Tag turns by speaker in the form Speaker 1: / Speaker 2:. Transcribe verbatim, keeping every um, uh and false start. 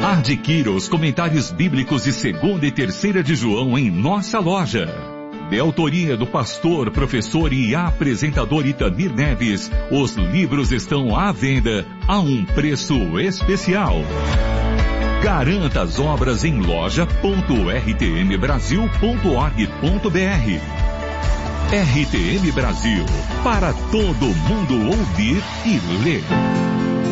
Speaker 1: Adquira os comentários bíblicos de segunda e terceira de João em nossa loja. De autoria do pastor, professor e apresentador Itamir Neves, os livros estão à venda a um preço especial. Garanta as obras em loja ponto r t m brasil ponto org ponto b r. R T M Brasil, para todo mundo ouvir e ler.